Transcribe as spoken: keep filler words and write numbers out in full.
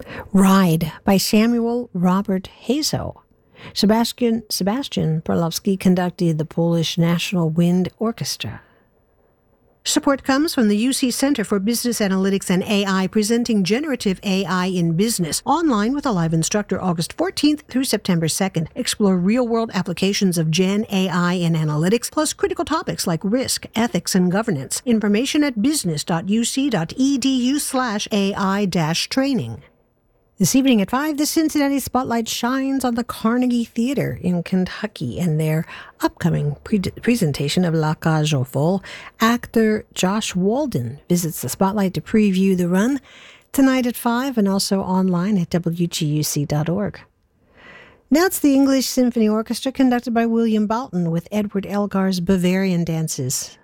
Ride by Samuel Robert Hazo. Sebastian, Sebastian Perlowski conducted the Polish National Wind Orchestra. Support comes from the U C Center for Business Analytics and A I, presenting Generative A I in Business, online with a live instructor August fourteenth through September second. Explore real-world applications of Gen A I in analytics, plus critical topics like risk, ethics, and governance. Information at business.uc.edu slash AI dash training. This evening at five, the Cincinnati Spotlight shines on the Carnegie Theater in Kentucky and their upcoming pre- presentation of La Cage aux Folles. Actor Josh Walden visits the Spotlight to preview the run tonight at five and also online at W G U C dot org. Now it's the English Symphony Orchestra conducted by William Bolton with Edward Elgar's Bavarian Dances.